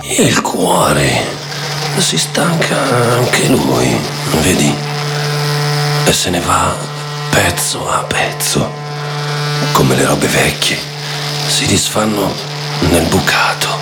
Il cuore si stanca anche lui, vedi? E se ne va pezzo a pezzo, come le robe vecchie si disfanno nel bucato.